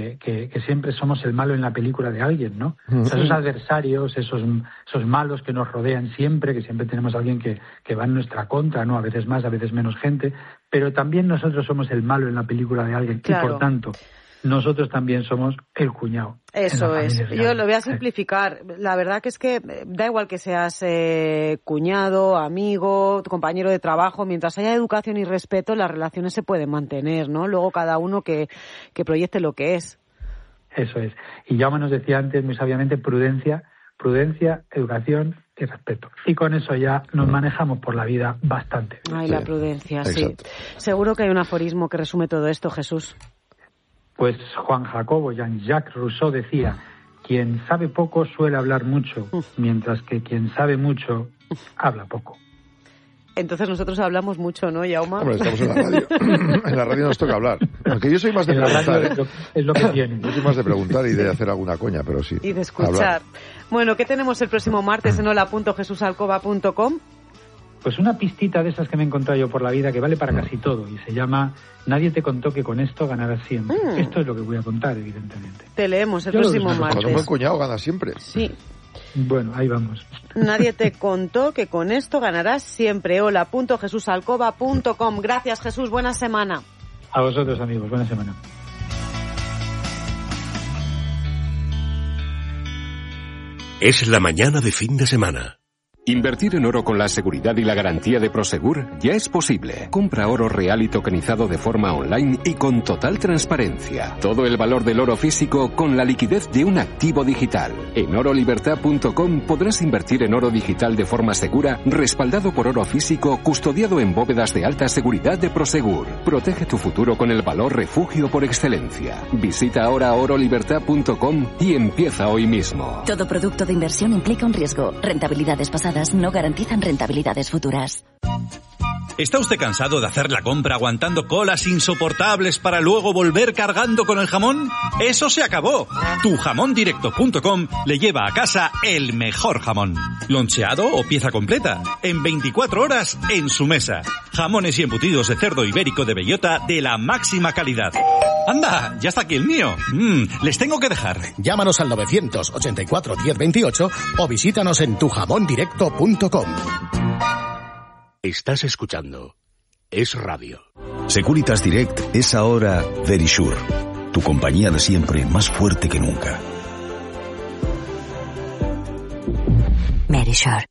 que siempre somos el malo en la película de alguien, ¿no? O sea, esos adversarios, esos malos que nos rodean siempre, que siempre tenemos a alguien que va en nuestra contra, ¿no? A veces más, a veces menos gente, pero también nosotros somos el malo en la película de alguien, claro. Y por tanto, nosotros también somos el cuñado. Eso es. Yo lo voy a simplificar. La verdad que es que da igual que seas cuñado, amigo, compañero de trabajo, mientras haya educación y respeto, las relaciones se pueden mantener, ¿no? Luego cada uno que proyecte lo que es. Eso es. Y Jaume nos decía antes, muy sabiamente, prudencia, educación y respeto. Y con eso ya nos manejamos por la vida bastante. Ay, la prudencia, sí. Seguro que hay un aforismo que resume todo esto, Jesús. Pues Juan Jacobo, Jean-Jacques Rousseau decía, quien sabe poco suele hablar mucho, mientras que quien sabe mucho habla poco. Entonces nosotros hablamos mucho, ¿no, Jaume? Hombre, estamos en la radio. En la radio nos toca hablar. Aunque yo soy más de preguntar. Es lo que tiene. Yo soy más de preguntar y de hacer alguna coña, pero sí. Y de escuchar. Hablar. Bueno, ¿qué tenemos el próximo martes en hola.jesusalcoba.com? Pues una pistita de esas que me he encontrado yo por la vida que vale para casi todo y se llama Nadie te contó que con esto ganarás siempre. Esto es lo que voy a contar, evidentemente. Te leemos el próximo martes. Cuando un cuñado gana siempre. Sí. Bueno, ahí vamos. Nadie te contó que con esto ganarás siempre. Hola.jesusalcoba.com. Gracias, Jesús. Buena semana. A vosotros, amigos. Buena semana. Es la mañana de fin de semana. Invertir en oro con la seguridad y la garantía de Prosegur ya es posible. Compra oro real y tokenizado de forma online y con total transparencia. Todo el valor del oro físico con la liquidez de un activo digital. En orolibertad.com podrás invertir en oro digital de forma segura, respaldado por oro físico, custodiado en bóvedas de alta seguridad de Prosegur. Protege tu futuro con el valor refugio por excelencia. Visita ahora orolibertad.com y empieza hoy mismo. Todo producto de inversión implica un riesgo. Rentabilidades pasadas no garantizan rentabilidades futuras. ¿Está usted cansado de hacer la compra aguantando colas insoportables para luego volver cargando con el jamón? ¡Eso se acabó! Tujamondirecto.com le lleva a casa el mejor jamón. Loncheado o pieza completa. En 24 horas en su mesa. Jamones y embutidos de cerdo ibérico de bellota de la máxima calidad. ¡Anda! ¡Ya está aquí el mío! Les tengo que dejar. Llámanos al 984 1028 o visítanos en tujamondirecto.com. Estás escuchando Es Radio. Securitas Direct es ahora Verisure, tu compañía de siempre más fuerte que nunca. Verisure.